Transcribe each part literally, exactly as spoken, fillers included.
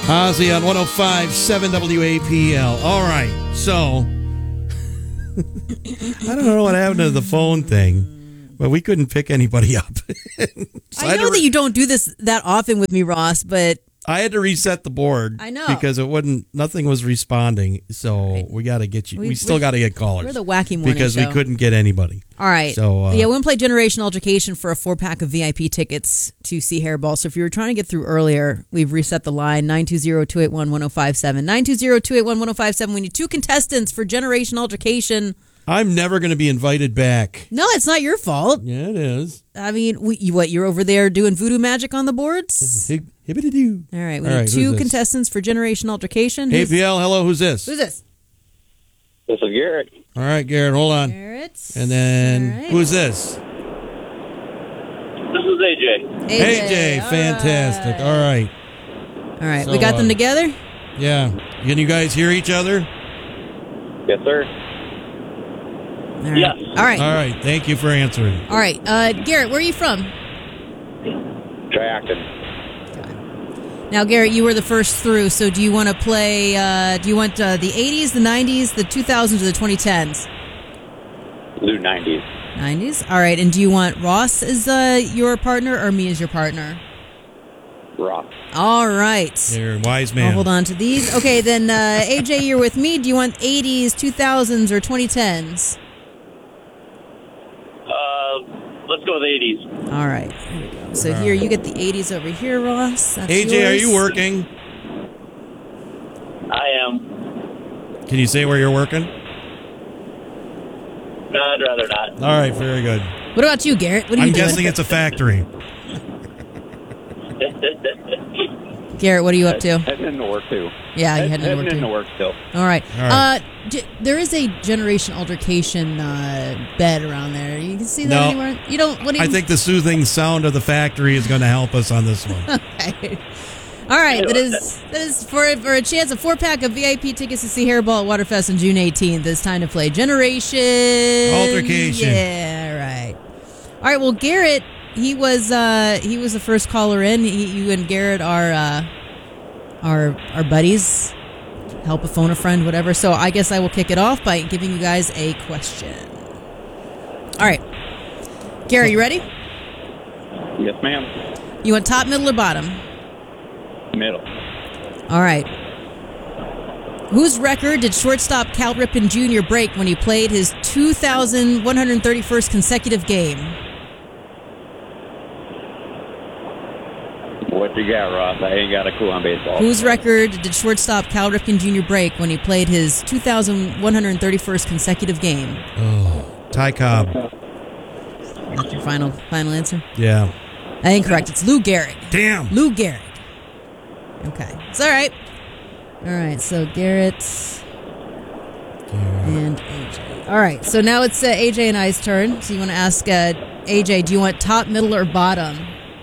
Ozzy on one oh five point seven W A P L. All right, so I don't know what happened to the phone thing, but we couldn't pick anybody up. so I, I know that re- you don't do this that often with me, Ross, but I had to reset the board. I know because it wouldn't. Nothing was responding. So right. we got to get you. We, we still got to get callers. We're the wacky morning because show. we couldn't get anybody. All right. So uh, yeah, we're gonna play Generation Altercation for a four pack of V I P tickets to see Hairball. So if you were trying to get through earlier, we've reset the line nine two zero, two eight one, one oh five seven. nine two zero, two eight one, one oh five seven. We need two contestants for Generation Altercation. I'm never going to be invited back. No, it's not your fault. Yeah, it is. I mean, we, you, what, you're over there doing voodoo magic on the boards? Hibbity-doo. All right, we All need right, two contestants for Generation Altercation. Hey, P L, hello, who's this? Who's this? This is Garrett. All right, Garrett, hold on. Garrett. And then, right. who's this? This is A J. A J, A J, all fantastic. Right. All right. All right, so, we got them uh, together? Yeah. Can you guys hear each other? Yes, sir. All right. Yes. All right. All right, thank you for answering. All right, uh, Garrett, where are you from? Triacton. Now, Garrett, you were the first through, so do you want to play, uh, do you want uh, the eighties, the nineties, the two thousands, or the twenty tens? Do nineties. nineties? All right, and do you want Ross as uh, your partner or me as your partner? Ross. All right. You're a wise man. I'll hold on to these. Okay, then, uh, A J, you're with me. Do you want eighties, two thousands, or twenty tens? Uh, let's go with eighties. All right. Here we go. So here, you get the eighties over here, Ross. That's A J, yours. are you working? I am. Can you say where you're working? No, I'd rather not. All right, very good. What about you, Garrett? What are I'm you doing? guessing it's a factory. Garrett, what are you up to? Heading into work, too. Yeah, you're Head, heading into work, into too. work still. All right. All right. Uh, d- there is a Generation Altercation uh, bed around there. You can see that No. anywhere? You don't. What do you? I think the soothing sound of the factory is going to help us on this one. Okay. All right. That is that is for for a chance of four pack of V I P tickets to see Hairball at Waterfest on June eighteenth. It's time to play Generation Altercation. Yeah. Right. All right. Well, Garrett, he was uh, he was the first caller in. He, you and Garrett are uh, are are buddies. Help a phone a friend, whatever. So I guess I will kick it off by giving you guys a question. All right. Gary, you ready? Yes, ma'am. You want top, middle, or bottom? Middle. All right. Whose record did shortstop Cal Ripken Junior break when he played his two thousand one hundred thirty-first consecutive game? What you got, Ross? I ain't got a clue on baseball. Whose record did shortstop Cal Ripken Junior break when he played his two thousand one hundred thirty-first consecutive game? Oh, Ty Cobb. That's your final final answer? Yeah. Incorrect. It's Lou Gehrig. Damn. Lou Gehrig. Okay. It's all right. All right. So Garrett and A J. All right. So now it's uh, A J and I's turn. So you want to ask uh, A J, do you want top, middle, or bottom?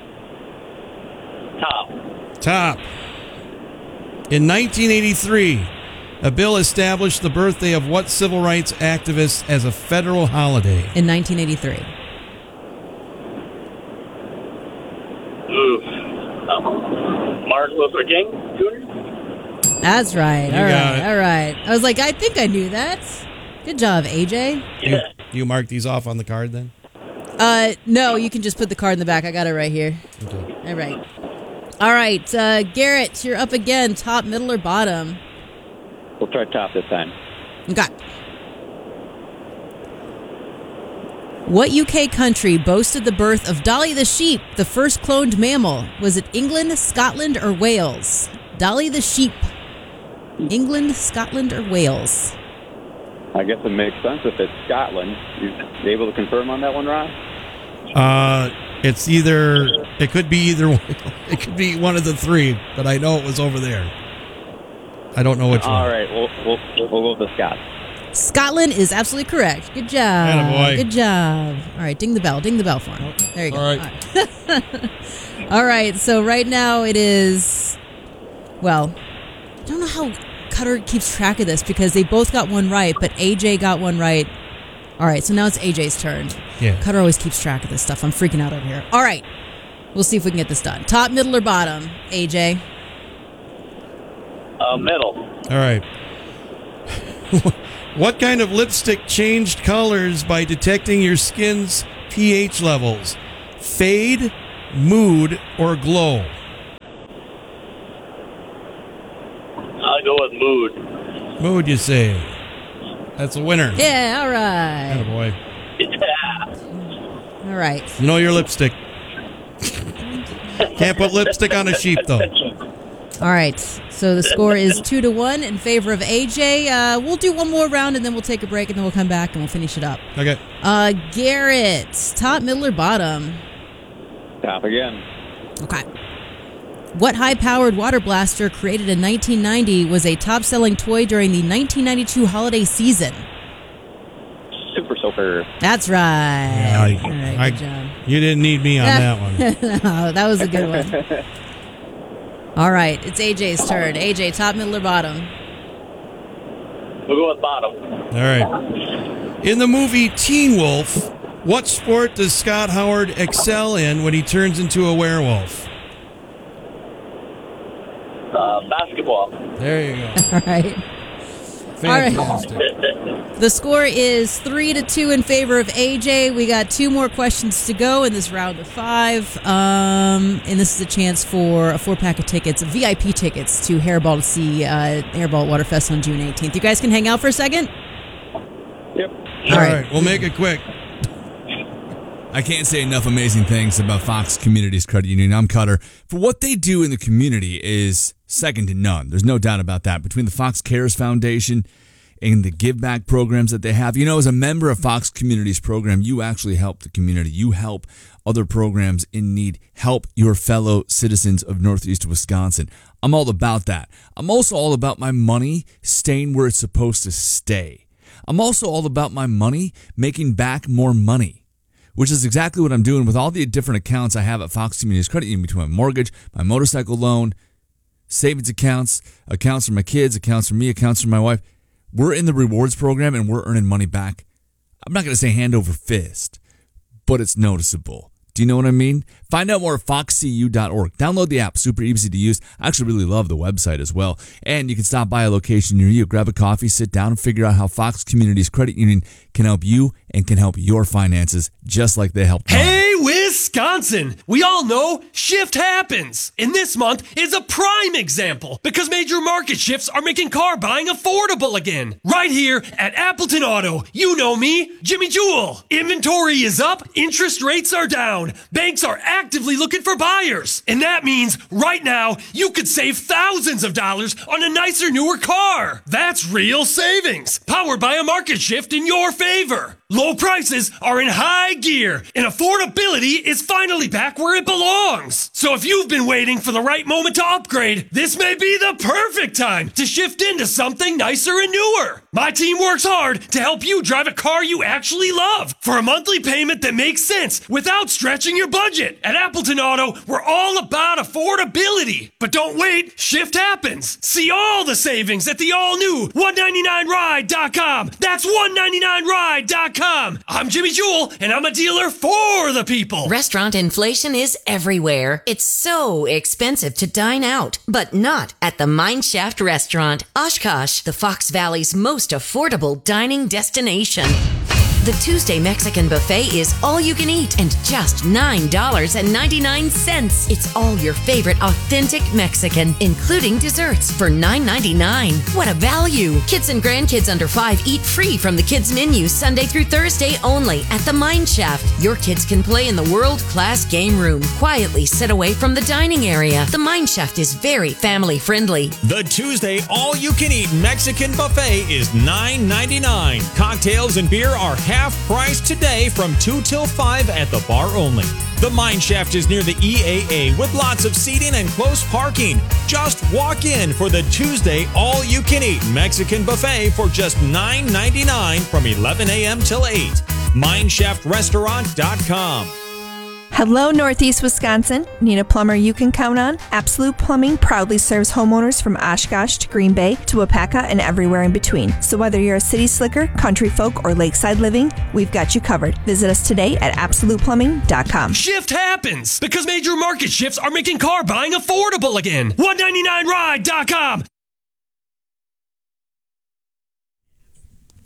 Top. Top. In nineteen eighty-three, a bill established the birthday of what civil rights activist as a federal holiday? In nineteen eighty-three. Ooh. Um, Martin Luther King Junior That's right. You all got right. it. All right. I was like, I think I knew that. Good job, A J. You, you mark these off on the card then? Uh, no, you can just put the card in the back. I got it right here. Okay. All right. All right. Uh, Garrett, you're up again. Top, middle, or bottom? We'll try top this time. Okay. What U K country boasted the birth of Dolly the sheep, the first cloned mammal? Was it England, Scotland, or Wales? Dolly the sheep. England, Scotland, or Wales? I guess it makes sense if it's Scotland. You able to confirm on that one, Ron? Uh, it's either, it could be either one. It could be one of the three, but I know it was over there. I don't know which one. All right, we'll, we'll, we'll go with the Scots. Scotland is absolutely correct. Good job. Attaboy. Good job. All right, ding the bell. Ding the bell for him. There you go. All right. All right. All right, so right now it is, well, I don't know how Cutter keeps track of this because they both got one right, but A J got one right. All right, so now it's A J's turn. Yeah. Cutter always keeps track of this stuff. I'm freaking out over here. All right, we'll see if we can get this done. Top, middle, or bottom, A J? Uh, middle. All right. What kind of lipstick changed colors by detecting your skin's pH levels? Fade, mood, or glow? I'll go with mood. Mood, you say? That's a winner. Yeah, all right. Attaboy. Yeah. All right. You know your lipstick. Can't put lipstick on a sheep, though. All right. So the score is two to one in favor of A J. Uh, we'll do one more round, and then we'll take a break, and then we'll come back, and we'll finish it up. Okay. Uh, Garrett, top, middle, or bottom? Top again. Okay. What high-powered water blaster created in nineteen ninety was a top-selling toy during the nineteen ninety-two holiday season? Super Soaker. That's right. Yeah, I- All right, I- good job. You didn't need me on that one. Oh, that was a good one. All right, it's A J's turn. A J, top, middle, or bottom? We'll go with bottom. All right. In the movie Teen Wolf, what sport does Scott Howard excel in when he turns into a werewolf? Uh, basketball. There you go. All right. Fantastic. The score is three to two in favor of A J. We got two more questions to go in this round of five, um, and this is a chance for a four pack of tickets, V I P tickets to Hairball to see uh, Hairball at Waterfest on June eighteenth. You guys can hang out for a second. Yep. All right. We'll make it quick. I can't say enough amazing things about Fox Communities Credit Union. I'm Cutter. For what they do in the community is second to none. There's no doubt about that. Between the Fox Cares Foundation and the give back programs that they have, you know, as a member of Fox Communities program, you actually help the community. You help other programs in need. Help your fellow citizens of Northeast Wisconsin. I'm all about that. I'm also all about my money staying where it's supposed to stay. I'm also all about my money making back more money, which is exactly what I'm doing with all the different accounts I have at Fox Communities Credit Union, between my mortgage, my motorcycle loan, savings accounts, accounts for my kids, accounts for me, accounts for my wife. We're in the rewards program and we're earning money back. I'm not going to say hand over fist, but it's noticeable. Do you know what I mean? Find out more at fox c u dot org. Download the app, super easy to use. I actually really love the website as well. And you can stop by a location near you, grab a coffee, sit down, and figure out how Fox Communities Credit Union can help you and can help your finances just like they helped mine. Hey, Wisconsin! We all know shift happens. And this month is a prime example because major market shifts are making car buying affordable again. Right here at Appleton Auto. You know me, Jimmy Jewell. Inventory is up, interest rates are down. Banks are actively looking for buyers. And that means right now you could save thousands of dollars on a nicer, newer car. That's real savings, powered by a market shift in your favor. Low prices are in high gear, and affordability is finally back where it belongs. So if you've been waiting for the right moment to upgrade, this may be the perfect time to shift into something nicer and newer. My team works hard to help you drive a car you actually love for a monthly payment that makes sense without stretching your budget. At Appleton Auto, we're all about affordability. But don't wait, shift happens. See all the savings at the all-new one ninety-nine ride dot com. That's one ninety-nine ride dot com. I'm Jimmy Jewell, and I'm a dealer for the people. Restaurant inflation is everywhere. It's so expensive to dine out, but not at the Mineshaft Restaurant, Oshkosh, the Fox Valley's most affordable dining destination. The Tuesday Mexican buffet is all you can eat and just nine dollars and ninety-nine cents. It's all your favorite authentic Mexican, including desserts for nine ninety-nine. What a value! Kids and grandkids under five eat free from the kids menu Sunday through Thursday only at the Mineshaft. Your kids can play in the world-class game room. Quietly sit away from the dining area. The Mineshaft is very family friendly. The Tuesday all-you-can-eat Mexican buffet is nine ninety-nine. Cocktails and beer are half price today from two till five at the bar only. The Mineshaft is near the E A A with lots of seating and close parking. Just walk in for the Tuesday all-you-can-eat Mexican buffet for just nine ninety-nine from eleven a.m. till eight. mineshaft restaurant dot com. Hello, Northeast Wisconsin. Need a plumber you can count on? Absolute Plumbing proudly serves homeowners from Oshkosh to Green Bay to Wapaka and everywhere in between. So whether you're a city slicker, country folk, or lakeside living, we've got you covered. Visit us today at absolute plumbing dot com. Shift happens because major market shifts are making car buying affordable again. one ninety-nine ride dot com.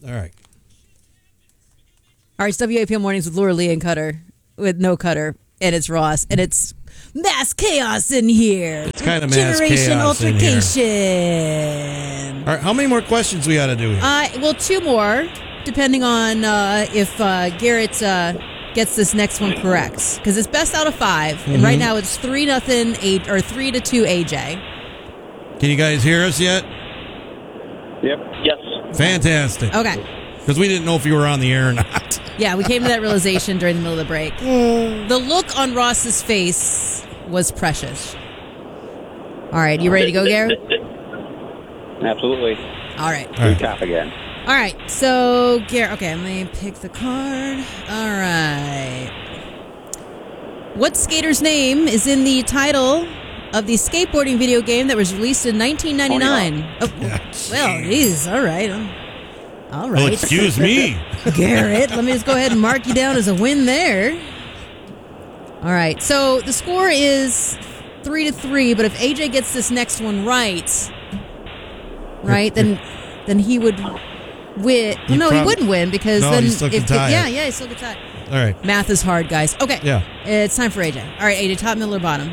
All right. All right, it's W A P L Mornings with Laura Lee and Cutter, with no Cutter, and it's Ross, and it's mass chaos in here. It's kind of mass Generation chaos in altercation. here. All right, how many more questions we got to do here? Uh, well, two more, depending on uh, if uh, Garrett uh, gets this next one correct, because it's best out of five, Mm-hmm. and right now it's three nothing, eight or three to two A J. Can you guys hear us yet? Yep. Yes. Fantastic. Okay. Because we didn't know if you were on the air or not. Yeah, we came to that realization during the middle of the break. The look on Ross's face was precious. All right, you ready to go, Garrett? Absolutely. All right. All right. Recap again. All right, so Garrett, okay, let me pick the card. All right. What skater's name is in the title of the skateboarding video game that was released in nineteen ninety-nine? Oh, well, geez, all right. um, All right. Well, excuse me. Garrett, let me just go ahead and mark you down as a win there. All right, so the score is three to three, but if A J gets this next one right, right, then then he would win. Well, no, he prob- wouldn't win because No, then he still if, can if- tie yeah, it. yeah, he still could tie. All right. Math is hard, guys. Okay, Yeah. it's time for A J. All right, A J, top, middle, or bottom?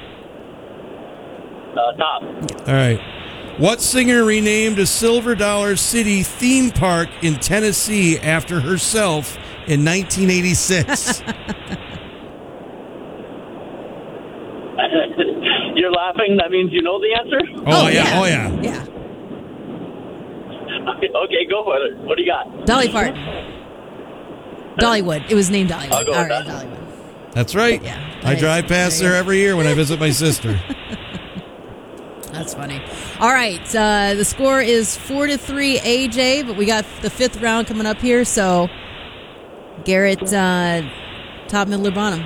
Uh, top. All right. What singer renamed a Silver Dollar City theme park in Tennessee after herself in nineteen eighty-six? You're laughing. That means you know the answer? Oh, yeah. Oh, yeah. Yeah. Okay, go for it. What do you got? Dolly Parton. Dollywood. It was named Dollywood. I'll go All with right, that. Dollywood. That's right. Yeah. I drive past There you there go. every year when I visit my sister. That's funny. All right, uh, the score is four to three, A J. But we got the fifth round coming up here. So, Garrett, uh, top, middle, or bottom?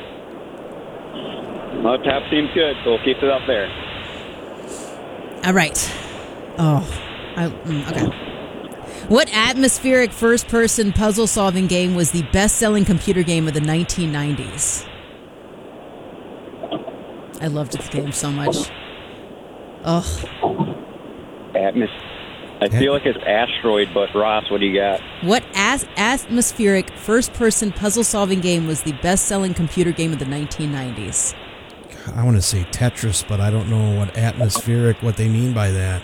Well, top seems good, so we'll keep it up there. All right. Oh, I, mm, okay. What atmospheric first-person puzzle-solving game was the best-selling computer game of the nineteen nineties? I loved this game so much. Oh, Atmos. I feel like it's Asteroid, but Ross, what do you got? what as- atmospheric first-person puzzle-solving game was the best-selling computer game of the nineteen nineties? I want to say Tetris, but I don't know what atmospheric, what they mean by that.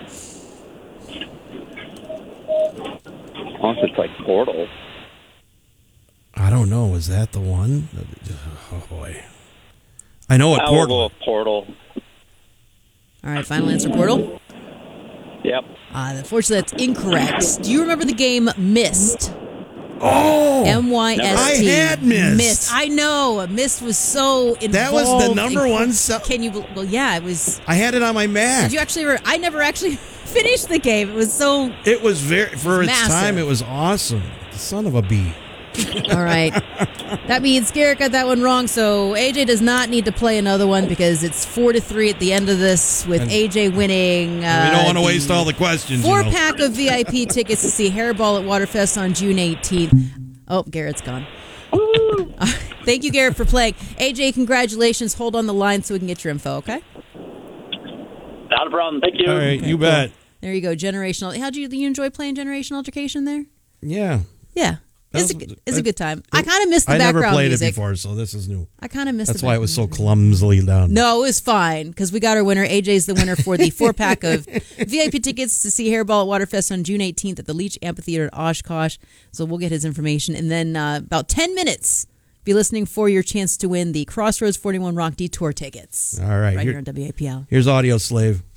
Unless it's like Portal. I don't know. Was that the one? Oh, boy. I know what I will go Portal. with Portal. All right, final answer, Portal? Yep. Uh, unfortunately, that's incorrect. Do you remember the game Myst? Oh! M Y S T. I had Myst. Myst. I know. Myst was so involved. That was the number in- one sell- Can you? bel- Well, yeah, it was. I had it on my Mac. Did you actually? Re- I never actually finished the game. It was so. It was very, for its massive. time, it was awesome. Son of a bee. All right. That means Garrett got that one wrong. So A J does not need to play another one because it's four to three at the end of this, with And- A J winning. Uh, we don't want to the waste all the questions. Four you know. pack of V I P tickets to see Hairball at Waterfest on June eighteenth. Oh, Garrett's gone. Uh, thank you, Garrett, for playing. A J, congratulations. Hold on the line so we can get your info, okay? Not a problem. Thank you. All right, Okay, you cool. bet. There you go. Generational. How'd you, you enjoy playing Generational Altercation there? Yeah. Yeah. It's a, That was- good- it's a good time. I kind of missed the I background never played music. it before, so this is new. I kind of missed That's the why it was so background clumsily done. No, it was fine because we got our winner. A J's the winner for the four pack of V I P tickets to see Hairball at Waterfest on June eighteenth at the Leach Amphitheater in Oshkosh. So we'll get his information. And then uh, about ten minutes, be listening for your chance to win the Crossroads forty-one Rock Detour tickets. All right. Right Here- here on W A P L. Here's Audio Slave.